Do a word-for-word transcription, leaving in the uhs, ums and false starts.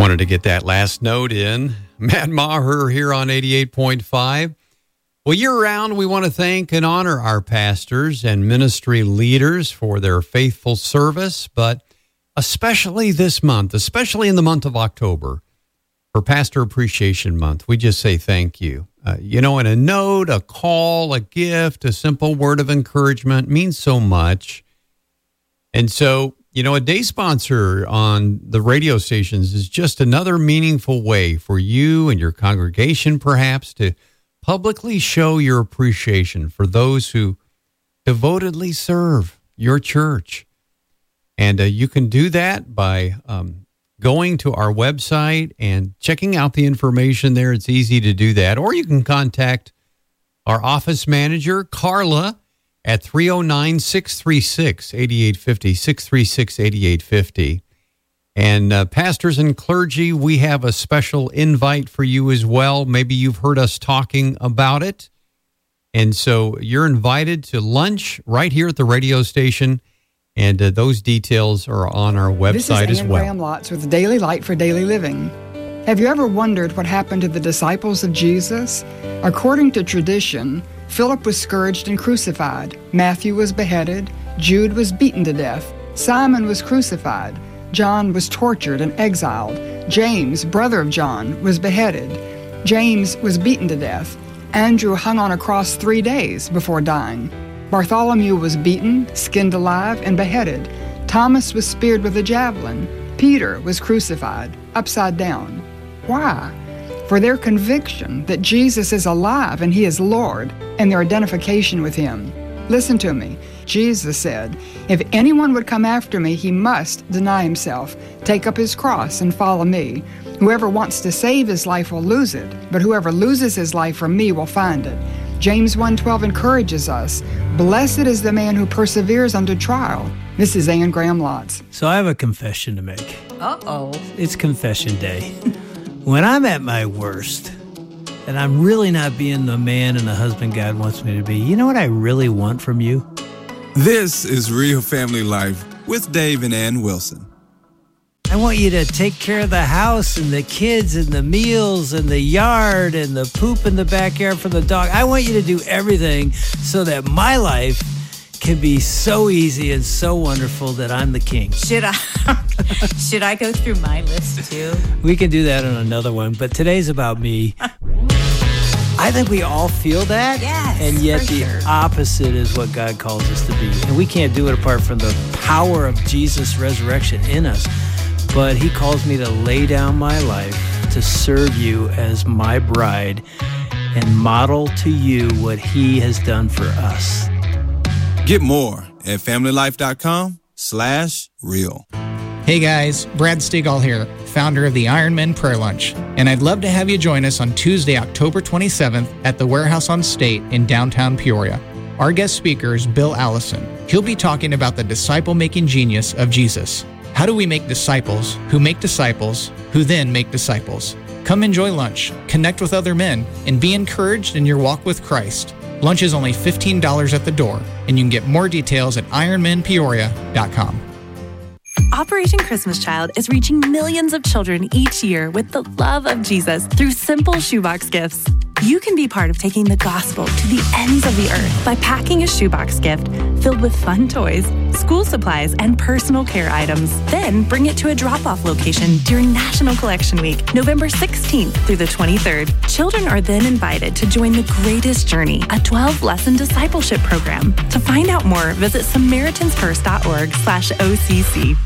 Wanted to get that last note in. Matt Maher here on eighty-eight point five. Well, year-round, we want to thank and honor our pastors and ministry leaders for their faithful service, but especially this month, especially in the month of October, for Pastor Appreciation Month, we just say thank you. Uh, you know, in a note, a call, a gift, a simple word of encouragement means so much. And so, you know, a day sponsor on the radio stations is just another meaningful way for you and your congregation, perhaps, to publicly show your appreciation for those who devotedly serve your church. And uh, you can do that by um, going to our website and checking out the information there. It's easy to do that. Or you can contact our office manager, Carla, at three oh nine, six three six, eight eight five oh, six three six, eight eight five oh. And uh, pastors and clergy, we have a special invite for you as well. Maybe you've heard us talking about it. And so you're invited to lunch right here at the radio station. And uh, those details are on our website as well. This is Ann Graham Lotz with Daily Light for Daily Living. Have you ever wondered what happened to the disciples of Jesus? According to tradition, Philip was scourged and crucified. Matthew was beheaded. Jude was beaten to death. Simon was crucified. John was tortured and exiled. James, brother of John, was beheaded. James was beaten to death. Andrew hung on a cross three days before dying. Bartholomew was beaten, skinned alive, and beheaded. Thomas was speared with a javelin. Peter was crucified, upside down. Why? For their conviction that Jesus is alive and he is Lord, and their identification with him. Listen to me. Jesus said, if anyone would come after me, he must deny himself, take up his cross, and follow me. Whoever wants to save his life will lose it, but whoever loses his life for me will find it. James one twelve encourages us, blessed is the man who perseveres under trial. This is Ann Graham Lotz. So I have a confession to make. Uh-oh. It's confession day. When I'm at my worst, and I'm really not being the man and the husband God wants me to be, you know what I really want from you? This is Real Family Life with Dave and Ann Wilson. I want you to take care of the house and the kids and the meals and the yard and the poop in the backyard for the dog. I want you to do everything so that my life can be so easy and so wonderful that I'm the king. Should I should I go through my list too? We can do that on another one, but today's about me. I think we all feel that, yes, and yet the sure. opposite is what God calls us to be. And we can't do it apart from the power of Jesus' resurrection in us. But he calls me to lay down my life to serve you as my bride and model to you what he has done for us. Get more at familylife.com slash real. Hey guys, Brad Stigall here, founder of the Ironman Prayer Lunch, and I'd love to have you join us on Tuesday, October twenty-seventh at the Warehouse on State in downtown Peoria. Our guest speaker is Bill Allison. He'll be talking about the disciple-making genius of Jesus. How do we make disciples who make disciples who then make disciples? Come enjoy lunch, connect with other men, and be encouraged in your walk with Christ. Lunch is only fifteen dollars at the door, and you can get more details at ironman peoria dot com. Operation Christmas Child is reaching millions of children each year with the love of Jesus through simple shoebox gifts. You can be part of taking the gospel to the ends of the earth by packing a shoebox gift filled with fun toys, school supplies, and personal care items. Then bring it to a drop-off location during National Collection Week, November sixteenth through the twenty-third. Children are then invited to join the Greatest Journey, a twelve-lesson discipleship program. To find out more, visit samaritans first dot org slash O C C.